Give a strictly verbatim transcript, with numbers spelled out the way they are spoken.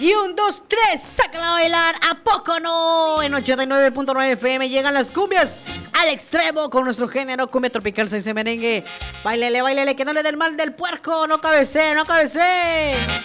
Y un, dos, tres, sácala a bailar, ¿a poco no? En ochenta y nueve punto nueve F M llegan las cumbias al extremo con nuestro género cumbia tropical, seis merengue. Báilele, báilele, que no le den mal del puerco, no cabecee, no cabecee.